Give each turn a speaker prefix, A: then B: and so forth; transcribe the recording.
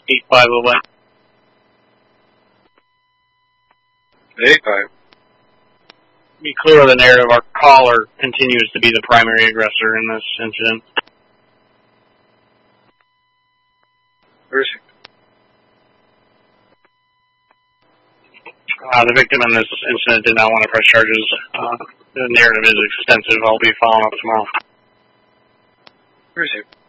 A: 8501.
B: 85.
A: Be clear of the narrative, our caller continues to be the primary aggressor in this incident.
B: Received.
A: The victim in this incident did not want to press charges. The narrative is extensive. I'll be following up tomorrow.
B: Received.